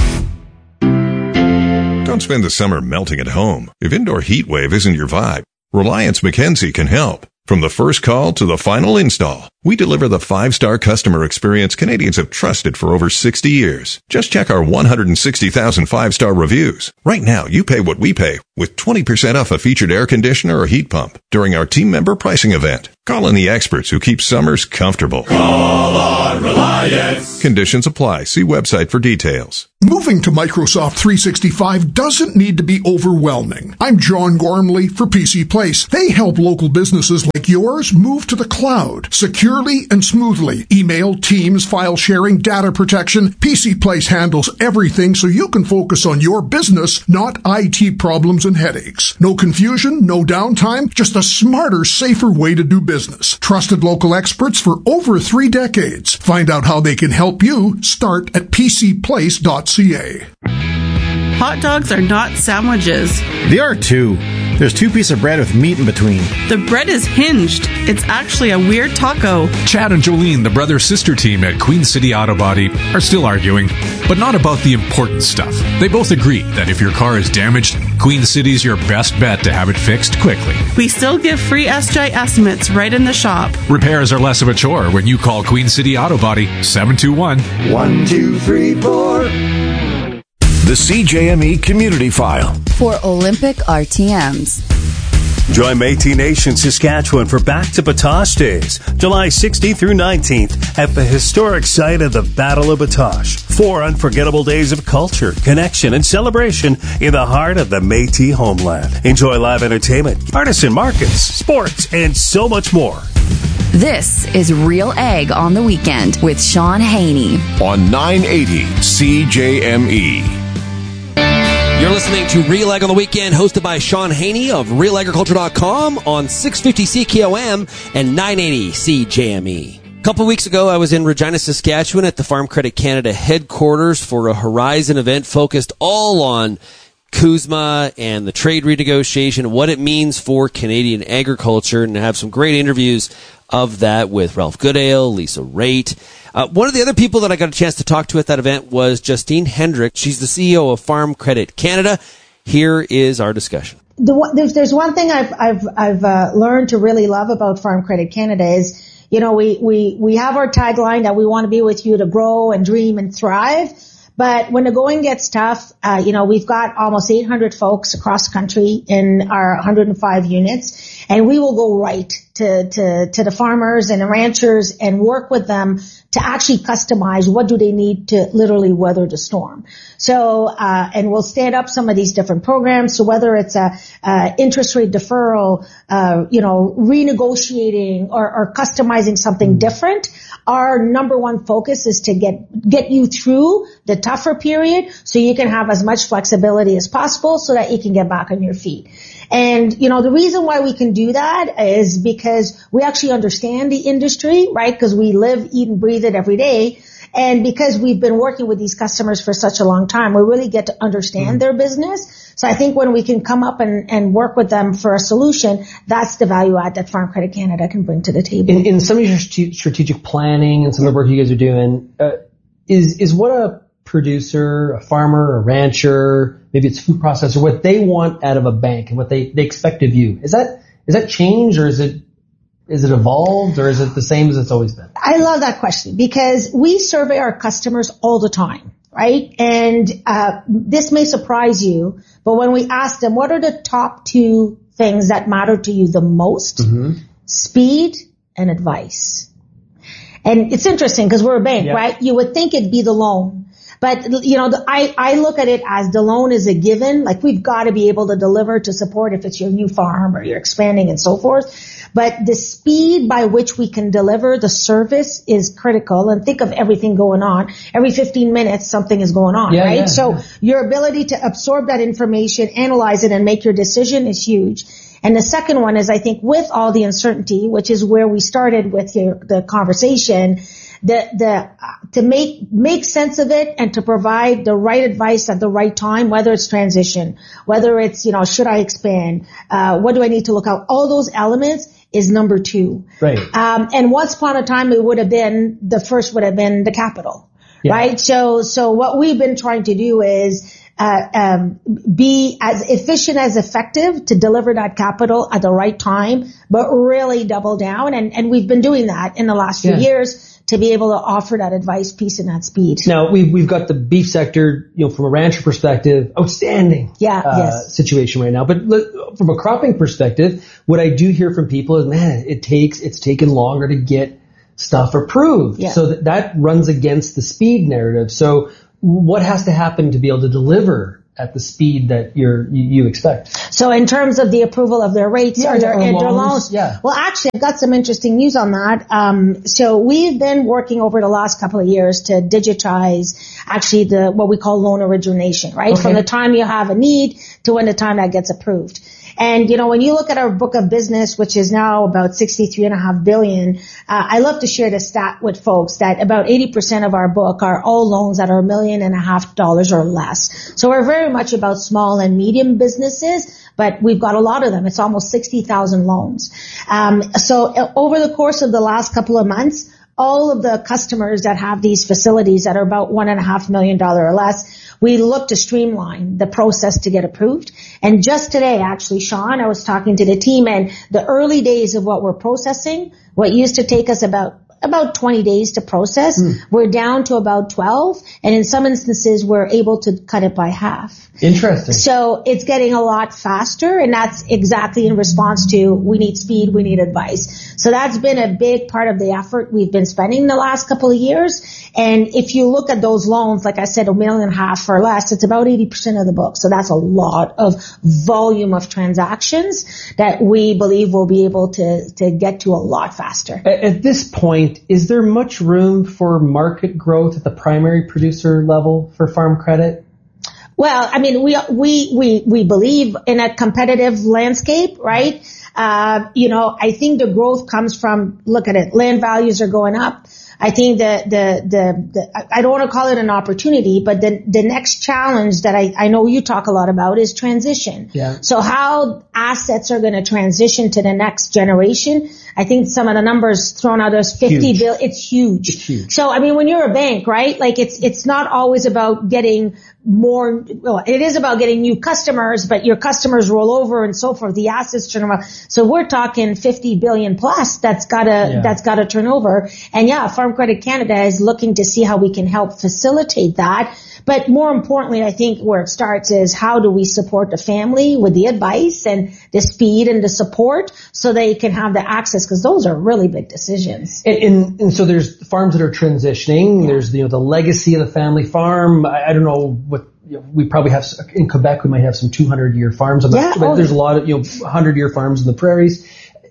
Don't spend the summer melting at home. If indoor heat wave isn't your vibe, Reliance Mackenzie can help. From the first call to the final install, We deliver the five-star customer experience Canadians have trusted for over sixty years. Just check our one hundred sixty thousand five-star reviews. Right now, you pay what we pay with twenty percent off a featured air conditioner or heat pump during our team member pricing event. Call in the experts who keep summers comfortable. Call on Reliance. Conditions apply. See website for details. Moving to Microsoft three sixty-five doesn't need to be overwhelming. I'm John Gormley for P C Place. They help local businesses like yours move to the cloud securely and smoothly. Email, Teams, file sharing, data protection. P C Place handles everything so you can focus on your business, not I T problems and headaches. No confusion, no downtime, just a smarter, safer way to do business. Trusted local experts for over three decades. Find out how they can help you. Start at p c place dot c a. Hot dogs are not sandwiches. They are too. There's two pieces of bread with meat in between. The bread is hinged. It's actually a weird taco. Chad and Jolene, the brother-sister team at Queen City Auto Body, are still arguing, but not about the important stuff. They both agree that if your car is damaged, Queen City's your best bet to have it fixed quickly. We still give free S J estimates right in the shop. Repairs are less of a chore when you call Queen City Auto Body seven two one, one two three four. The C J M E Community File. For Olympic R T Ms. Join Métis Nation Saskatchewan for Back to Batoche Days, July sixteenth through nineteenth at the historic site of the Battle of Batoche. Four unforgettable days of culture, connection, and celebration in the heart of the Métis homeland. Enjoy live entertainment, artisan markets, sports, and so much more. This is Real Egg on the Weekend with Sean Haney. On nine eighty C J M E. You're listening to Real Egg on the Weekend, hosted by Sean Haney of real agriculture dot com on six fifty C K O M and nine eighty C J M E. A couple weeks ago, I was in Regina, Saskatchewan at the Farm Credit Canada headquarters for a Horizon event focused all on CUSMA and the trade renegotiation, what it means for Canadian agriculture, and I have some great interviews of that with Ralph Goodale, Lisa Raitt. Uh, one of the other people that I got a chance to talk to at that event was Justine Hendrick. She's the C E O of Farm Credit Canada. Here is our discussion. The, there's, there's one thing I've I've I've uh, learned to really love about Farm Credit Canada is, you know, we we we have our tagline that we want to be with you to grow and dream and thrive. But when the going gets tough, uh, you know, we've got almost eight hundred folks across the country in our one hundred five units, and we will go right to, to, to the farmers and the ranchers and work with them to actually customize what do they need to literally weather the storm. So, uh, and we'll stand up some of these different programs. So whether it's a, uh, interest rate deferral, uh, you know, renegotiating or, or customizing something different, our number one focus is to get, get you through the tougher period so you can have as much flexibility as possible so that you can get back on your feet. And, you know, the reason why we can do that is because we actually understand the industry, right? Because we live, eat, and breathe it every day. And because we've been working with these customers for such a long time, we really get to understand mm-hmm. their business. So I think when we can come up and, and work with them for a solution, that's the value add that Farm Credit Canada can bring to the table. In, in some of your strategic planning and some of the work you guys are doing, uh, is, is what a producer, a farmer, a rancher, maybe it's food processor, what they want out of a bank and what they, they expect of you. Is that, is that changed, or is it, is it evolved, or is it the same as it's always been? I love that question because we survey our customers all the time, right? And, uh, this may surprise you, but when we ask them, what are the top two things that matter to you the most? Mm-hmm. Speed and advice. And it's interesting because we're a bank, yeah. right? You would think it'd be the loan. But, you know, the, I, I look at it as the loan is a given. Like, we've got to be able to deliver to support if it's your new farm or you're expanding and so forth. But the speed by which we can deliver the service is critical. And think of everything going on. Every fifteen minutes, something is going on, yeah, right? Yeah, so yeah. your ability to absorb that information, analyze it, and make your decision is huge. And the second one is, I think, with all the uncertainty, which is where we started with your, the conversation, the, the, to make, make sense of it and to provide the right advice at the right time, whether it's transition, whether it's, you know, should I expand? Uh, what do I need to look out? All those elements is number two. Right. Um, and once upon a time, it would have been, the first would have been the capital. Yeah. Right? So, so what we've been trying to do is, uh, um, be as efficient as effective to deliver that capital at the right time, but really double down. And, and we've been doing that in the last few Yeah. years to be able to offer that advice piece and that speed. Now we've we've got the beef sector, you know, from a rancher perspective, outstanding Yeah, uh, yes. situation right now. But look, from a cropping perspective, what I do hear from people is, man, it takes it's taken longer to get stuff approved. Yeah. So that that runs against the speed narrative. So what has to happen to be able to deliver at the speed that you're you, you expect? So in terms of the approval of their rates Yeah, or their, or and their loans, loans, yeah. well, actually, I've got some interesting news on that. Um, so we've been working over the last couple of years to digitize actually the what we call loan origination, right? Okay. From the time you have a need to when the time that gets approved. And, you know, when you look at our book of business, which is now about sixty-three and a half billion, uh, I love to share the stat with folks that about eighty percent of our book are all loans that are a million and a half dollars or less. So we're very much about small and medium businesses, but we've got a lot of them. It's almost sixty thousand loans. Um, so uh, over the course of the last couple of months, all of the customers that have these facilities that are about one and a half million dollar or less, we look to streamline the process to get approved. And just today, actually, Sean, I was talking to the team, and the early days of what we're processing, what used to take us about about twenty days to process, Mm. we're down to about twelve, and in some instances, we're able to cut it by half. Interesting. So it's getting a lot faster, and that's exactly in response to we need speed, we need advice. So that's been a big part of the effort we've been spending the last couple of years. And if you look at those loans, like I said, a million and a half or less, it's about eighty percent of the book. So that's a lot of volume of transactions that we believe we'll be able to, to get to a lot faster. At, at this point, is there much room for market growth at the primary producer level for farm credit? Well, I mean, we, we, we, we believe in a competitive landscape, right? Uh, you know, I think the growth comes from, look at it, land values are going up. I think the, the, the, the I don't want to call it an opportunity, but the, the next challenge that I, I know you talk a lot about is transition. Yeah. So how assets are going to transition to the next generation. I think some of the numbers thrown out as fifty Huge. bill, it's huge. It's huge. So, I mean, when you're a bank, right, like it's, it's not always about getting more, well, it is about getting new customers, but your customers roll over and so forth. The assets turn over. So we're talking fifty billion plus that's gotta, Yeah. that's gotta turn over. And yeah, Farm Credit Canada is looking to see how we can help facilitate that. But more importantly, I think where it starts is how do we support the family with the advice and the speed and the support so they can have the access, because those are really big decisions. And, and, and so there's farms that are transitioning. There's, you know, the legacy of the family farm. I, I don't know what, you know, we probably have, in Quebec, we might have some two hundred year farms. I'm not Yeah, sure, but oh, there's a lot of, you know, one hundred year farms in the prairies.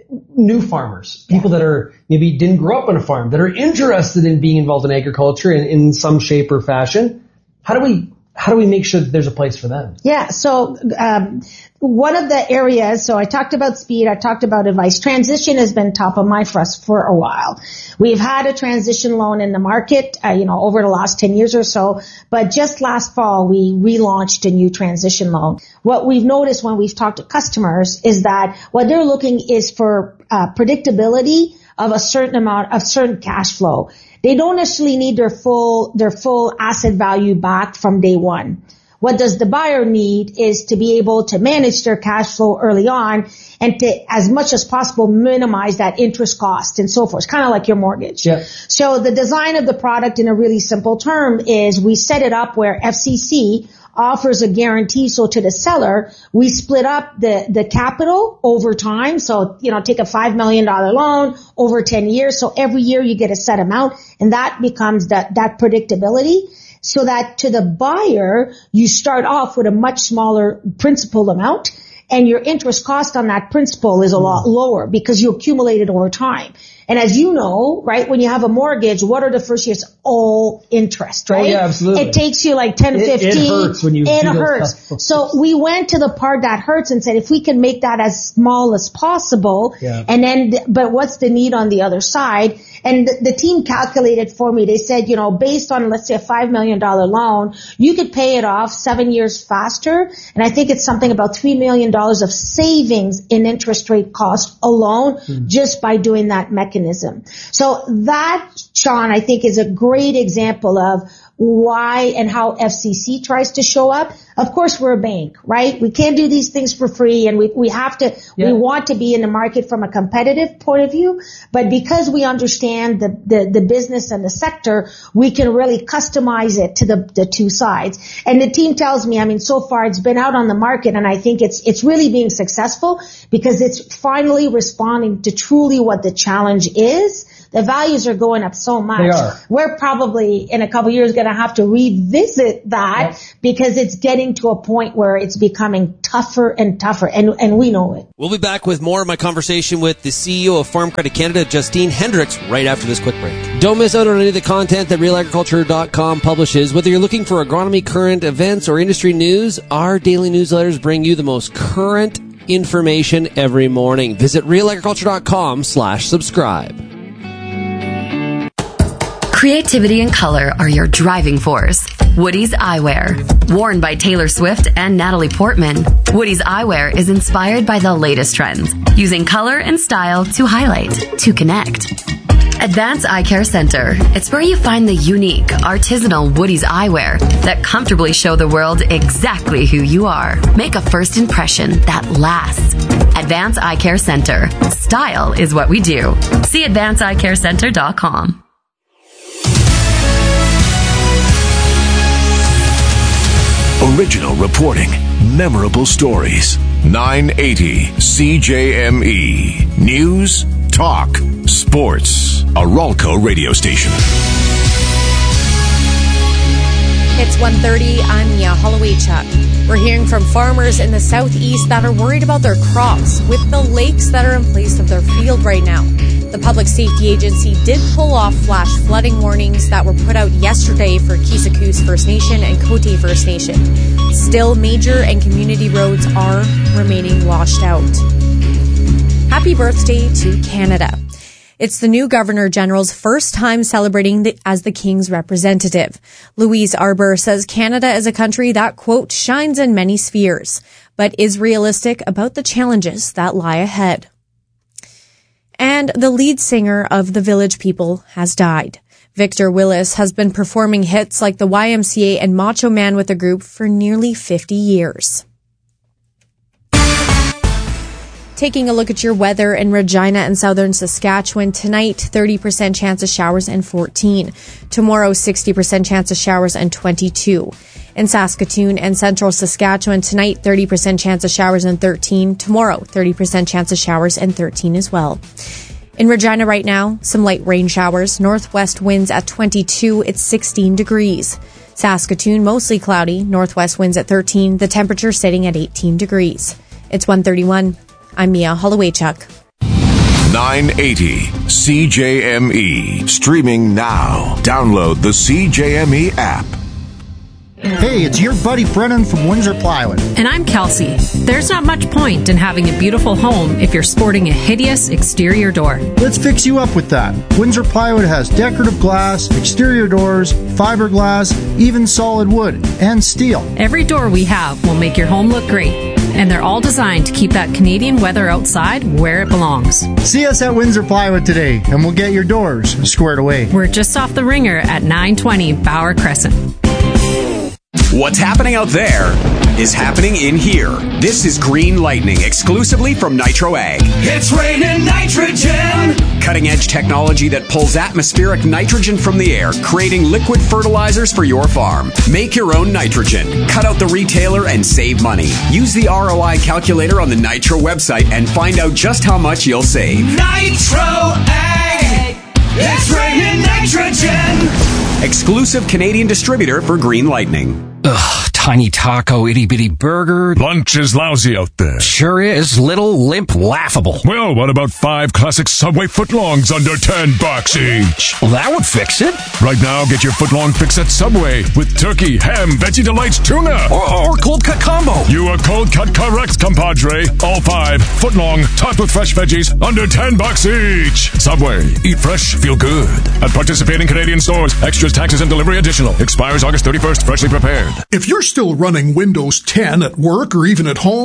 New farmers, people that are maybe didn't grow up on a farm, that are interested in being involved in agriculture in, in some shape or fashion. How do we, how do we make sure that there's a place for them? Yeah. So, um, one of the areas, so I talked about speed, I talked about advice. Transition has been top of mind for us for a while. We've had a transition loan in the market, uh, you know, over the last ten years or so, but just last fall we relaunched a new transition loan. What we've noticed when we've talked to customers is that what they're looking is for uh, predictability of a certain amount of certain cash flow. They don't necessarily need their full, their full asset value back from day one. What does the buyer need is to be able to manage their cash flow early on and to, as much as possible, minimize that interest cost and so forth. It's kind of like your mortgage. Yeah. So the design of the product in a really simple term is we set it up where F C C offers a guarantee. So to the seller, we split up the, the capital over time. So, you know, take a five million dollars loan over ten years. So every year you get a set amount, and that becomes that, that predictability. So that to the buyer, you start off with a much smaller principal amount, and your interest cost on that principal is a lot lower because you accumulate it over time. And as you know, right, when you have a mortgage, what are the first years? All interest, right? Oh, yeah, absolutely. It takes you like ten, It- it fifteen. hurts when you It do those hurts. tough- So we went to the part that hurts and said, if we can make that as small as possible, Yeah. and then, but what's the need on the other side? And the, the team calculated for me. They said, you know, based on, let's say, a five million dollars loan, you could pay it off seven years faster. And I think it's something about three million dollars of savings in interest rate cost alone Hmm. just by doing that mechanism. So that, Sean, I think is a great example of why and how F C C tries to show up. Of course, we're a bank, right? We can't do these things for free, and we, we have to, yeah. we want to be in the market from a competitive point of view, but because we understand the, the, the business and the sector, we can really customize it to the, the two sides. And the team tells me, I mean, so far it's been out on the market, and I think it's, it's really being successful because it's finally responding to truly what the challenge is. The values are going up so much. They are. We're probably in a couple of years going to have to revisit that yep. because it's getting to a point where it's becoming tougher and tougher, and, and we know it. We'll be back with more of my conversation with the C E O of Farm Credit Canada, Justine Hendricks, right after this quick break. Don't miss out on any of the content that real agriculture dot com publishes. Whether you're looking for agronomy, current events, or industry news, our daily newsletters bring you the most current information every morning. Visit real agriculture dot com slash subscribe. Creativity and color are your driving force. Woody's Eyewear. Worn by Taylor Swift and Natalie Portman, Woody's Eyewear is inspired by the latest trends, using color and style to highlight, to connect. Advance Eye Care Center. It's where you find the unique, artisanal Woody's eyewear that comfortably show the world exactly who you are. Make a first impression that lasts. Advance Eye Care Center. Style is what we do. See advance eye care center dot com. Original reporting, memorable stories. nine eighty C J M E. News, talk, sports. A Ralco radio station. It's one thirty. I'm Mia Holloway-Chuck. We're hearing from farmers in the southeast that are worried about their crops with the lakes that are in place of their field right now. The Public Safety Agency did pull off flash flooding warnings that were put out yesterday for Kisakus First Nation and Cote First Nation. Still, major and community roads are remaining washed out. Happy birthday to Canada. It's the new Governor-General's first time celebrating the, as the King's representative. Louise Arbour says Canada is a country that, quote, shines in many spheres, but is realistic about the challenges that lie ahead. And the lead singer of The Village People has died. Victor Willis has been performing hits like the Y M C A and Macho Man with the group for nearly fifty years. Taking a look at your weather in Regina and southern Saskatchewan. Tonight, thirty percent chance of showers and fourteen. Tomorrow, sixty percent chance of showers and twenty-two. In Saskatoon and central Saskatchewan, tonight, thirty percent chance of showers and thirteen. Tomorrow, thirty percent chance of showers and thirteen as well. In Regina right now, some light rain showers. Northwest winds at twenty-two. It's sixteen degrees. Saskatoon, mostly cloudy. Northwest winds at thirteen. The temperature sitting at eighteen degrees. It's one thirty-one. I'm Mia Holloway-Chuck. nine eighty C J M E. Streaming now. Download the C J M E app. Hey, it's your buddy Brennan from Windsor Plywood. And I'm Kelsey. There's not much point in having a beautiful home if you're sporting a hideous exterior door. Let's fix you up with that. Windsor Plywood has decorative glass, exterior doors, fiberglass, even solid wood, and steel. Every door we have will make your home look great. And they're all designed to keep that Canadian weather outside where it belongs. See us at Windsor Plywood today, and we'll get your doors squared away. We're just off the Ringer at nine twenty Bauer Crescent. What's happening out there is happening in here. This is Green Lightning, exclusively from Nitro Ag. It's raining nitrogen! Cutting-edge technology that pulls atmospheric nitrogen from the air, creating liquid fertilizers for your farm. Make your own nitrogen. Cut out the retailer and save money. Use the R O I calculator on the Nitro website and find out just how much you'll save. Nitro Ag! It's raining nitrogen! Exclusive Canadian distributor for Green Lightning. Ugh, tiny taco, itty-bitty burger. Lunch is lousy out there. Sure is. Little, limp, laughable. Well, what about five classic Subway footlongs under ten bucks each? Well, that would fix it. Right now, get your footlong fix at Subway with turkey, ham, Veggie Delights, tuna. Or, or cold cut combo. You are cold cut correct, compadre. All five, footlong, topped with fresh veggies, under ten bucks each. Subway. Eat fresh, feel good. At participating Canadian stores. Extras, taxes, and delivery additional. Expires August thirty-first. Freshly prepared. If you're still running Windows ten at work or even at home,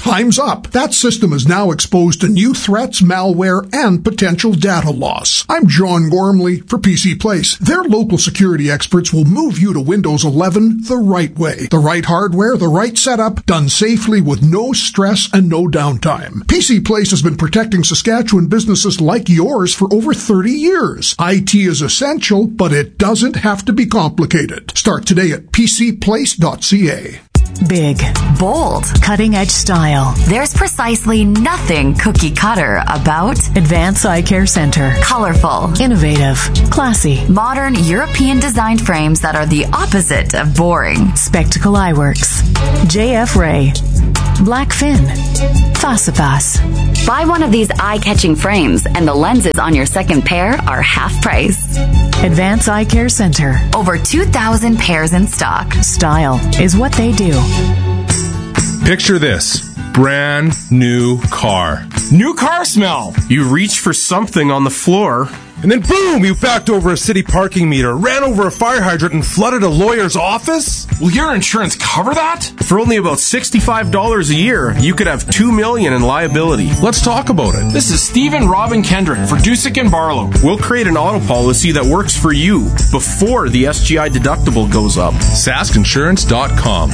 Time's up. That system is now exposed to new threats, malware, and potential data loss. I'm John Gormley for P C Place. Their local security experts will move you to Windows eleven the right way. The right hardware, the right setup, done safely with no stress and no downtime. P C Place has been protecting Saskatchewan businesses like yours for over thirty years. I T is essential, but it doesn't have to be complicated. Start today at p c place dot c a. Big, bold, cutting-edge style. There's precisely nothing cookie cutter about Advance Eye Care Center. Colorful, innovative, classy, modern European designed frames that are the opposite of boring. Spectacle Eyeworks, J F Ray, Blackfin, Facipas. Buy one of these eye-catching frames and the lenses on your second pair are half price. Advance Eye Care Center. Over two thousand pairs in stock. Style is what they do. Picture this. Brand new car. New car smell. You reach for something on the floor, and then boom, you backed over a city parking meter, ran over a fire hydrant, and flooded a lawyer's office? Will your insurance cover that? For only about sixty-five dollars a year, you could have two million dollars in liability. Let's talk about it. This is Stephen Robin Kendrick for Dusick and Barlow. We'll create an auto policy that works for you before the S G I deductible goes up. sask insurance dot com.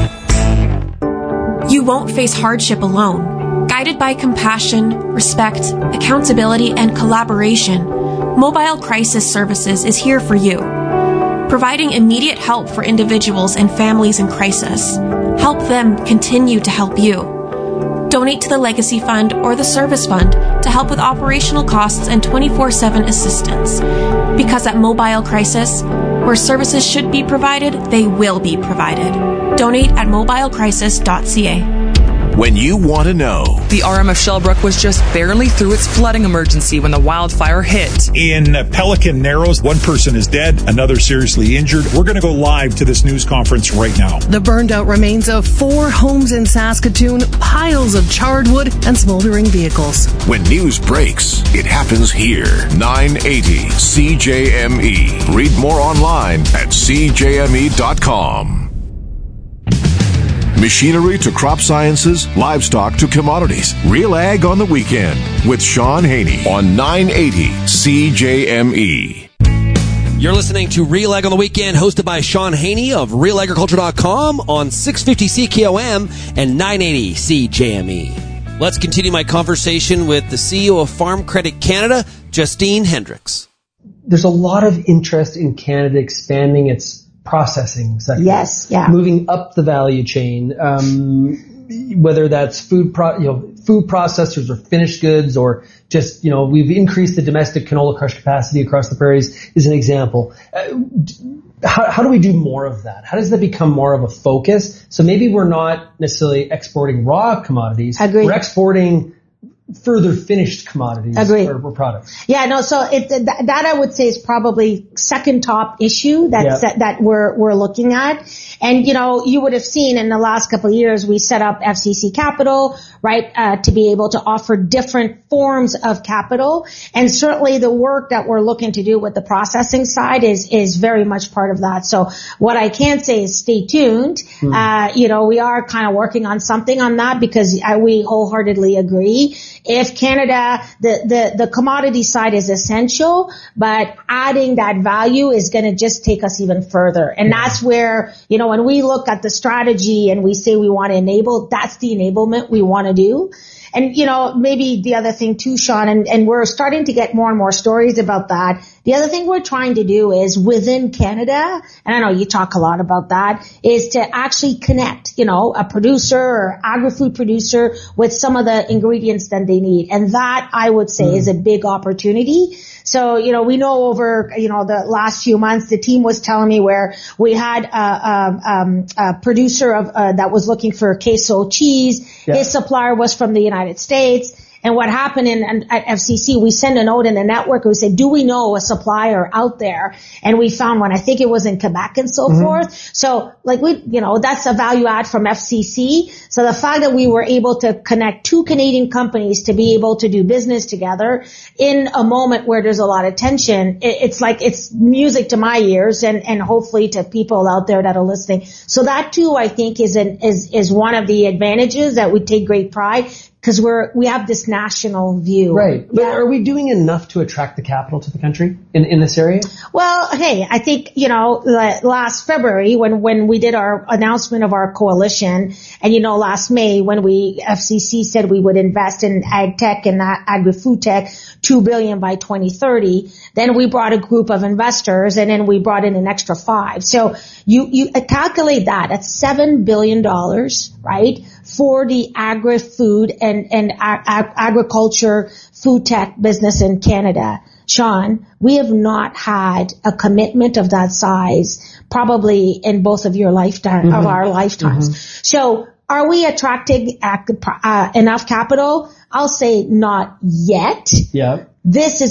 You won't face hardship alone. Guided by compassion, respect, accountability, and collaboration, Mobile Crisis Services is here for you, providing immediate help for individuals and families in crisis. Help them continue to help you. Donate to the Legacy Fund or the Service Fund to help with operational costs and twenty-four seven assistance. Because at Mobile Crisis, where services should be provided, they will be provided. Donate at mobile crisis dot c a. When you want to know. The R M F Shellbrook was just barely through its flooding emergency when the wildfire hit. In Pelican Narrows, one person is dead, another seriously injured. We're going to go live to this news conference right now. The burned out remains of four homes in Saskatoon, piles of charred wood, and smoldering vehicles. When news breaks, it happens here. nine eighty C J M E. Read more online at c j m e dot com. Machinery to crop sciences, livestock to commodities. Real Ag on the Weekend with Sean Haney on nine eighty C J M E. You're listening to Real Ag on the Weekend, hosted by Sean Haney of real agriculture dot com on six fifty C K O M and nine eighty C J M E. Let's continue my conversation with the C E O of Farm Credit Canada, Justine Hendricks. There's a lot of interest in Canada expanding its processing sector. Yes, yeah. Moving up the value chain, um, whether that's food, pro- you know, food processors or finished goods, or just, you know, we've increased the domestic canola crush capacity across the prairies is an example. Uh, how, how do we do more of that? How does that become more of a focus? So maybe we're not necessarily exporting raw commodities. Agreed. We're exporting further finished commodities Agreed. or, or products. Yeah, no, so it, that, that I would say is probably second top issue that's, Yeah. that, that we're, we're looking at. And, you know, you would have seen in the last couple of years, we set up F C C Capital, right, uh, to be able to offer different forms of capital. And certainly the work that we're looking to do with the processing side is, is very much part of that. So what I can say is stay tuned. Hmm. Uh, you know, we are kind of working on something on that because I, we wholeheartedly agree. If Canada, the, the, the commodity side is essential, but adding that value is going to just take us even further. And yeah. that's where, you know, when we look at the strategy and we say we want to enable, that's the enablement we want to do. And, you know, maybe the other thing too, Sean, and, and we're starting to get more and more stories about that. The other thing we're trying to do is within Canada, and I know you talk a lot about that, is to actually connect, you know, a producer or agri-food producer with some of the ingredients that they need. And that, I would say, mm. is a big opportunity. So, you know, we know over, you know, the last few months, the team was telling me where we had a, a, um, a producer of uh, that was looking for queso cheese. Yeah. His supplier was from the United States. And what happened in, at F C C, we sent a note in the network. We said, do we know a supplier out there? And we found one. I think it was in Quebec and so mm-hmm. forth. So like we, you know, that's a value add from F C C. So the fact that we were able to connect two Canadian companies to be able to do business together in a moment where there's a lot of tension, it, it's like, it's music to my ears and, and hopefully to people out there that are listening. So that too, I think is an, is, is one of the advantages that we take great pride. Because we're, we have this national view. Right. But yeah. are we doing enough to attract the capital to the country in, in this area? Well, hey, I think, you know, last February when, when we did our announcement of our coalition and, you know, last May when we, F C C said we would invest in ag tech and agri-food tech, two billion by twenty thirty, then we brought a group of investors and then we brought in an extra five. So you, you calculate that. That's seven billion dollars, right? For the agri-food and, and ag- agriculture food tech business in Canada. Sean, we have not had a commitment of that size probably in both of your lifetime, mm-hmm. of our lifetimes. Mm-hmm. So are we attracting uh, enough capital? I'll say not yet. Yeah. This is